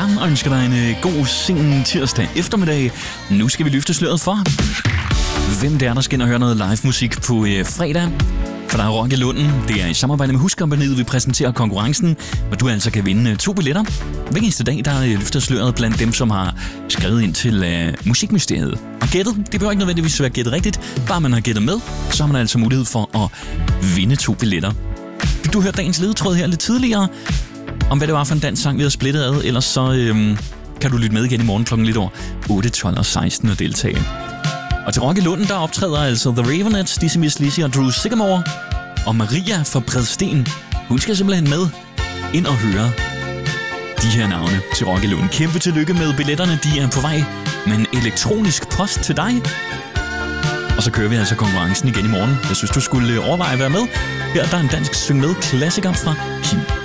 Ja, og ønsker dig en god sen tirsdag eftermiddag. Nu skal vi løfte sløret for, hvem det er, der skal ind og høre noget live musik på fredag. For der er Rock i Lunden. Det er i samarbejde med Huskompagniet, vi præsenterer konkurrencen, hvor du altså kan vinde 2 billetter. Hver eneste dag, der løfter sløret blandt dem, som har skrevet ind til Musikmysteriet. Og gættet, det behøver ikke nødvendigvis være gættet rigtigt. Bare man har gættet med, så har man altså mulighed for at vinde 2 billetter. Fik du hørt dagens ledetråd her lidt tidligere, om hvad det var for en dansk sang, vi havde splittet ad? Ellers så kan du lytte med igen i morgen klokken lidt over 8, 12 og 16 og deltage. Og til Rock i Lunden, der optræder altså The Raveonettes, Dizzy Miss Lizzy og Drew Sycamore. Og Maria fra Bredsten, hun skal simpelthen med ind og høre de her navne til Rock i Lunden. Kæmpe tillykke med billetterne, de er på vej med en elektronisk post til dig. Og så kører vi altså konkurrencen igen i morgen. Jeg synes, du skulle overveje at være med. Her der er en dansk syng med klassiker fra Kim.